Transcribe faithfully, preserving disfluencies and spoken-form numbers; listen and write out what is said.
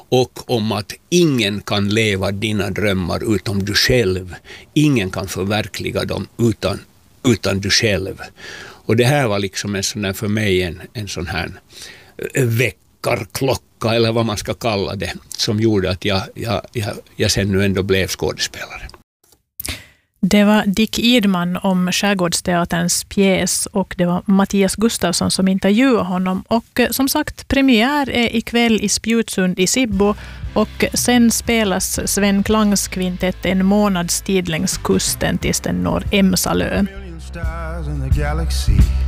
och om att ingen kan leva dina drömmar utom du själv. Ingen kan förverkliga dem utan, utan du själv. Och det här var liksom en sån här, för mig en, en sån här väckarklocka eller vad man ska kalla det, som gjorde att jag, jag, jag, jag sen nu ändå blev skådespelare. Det var Dick Idman om Skärgårdsteaterns pjäs och det var Mattias Gustafsson som intervjuade honom. Och som sagt, premiär är ikväll i Spjutsund i Sibbo och sen spelas Sven Klangs kvintett en månads tid längs kusten tills den når Emsalö. Stars in the galaxy.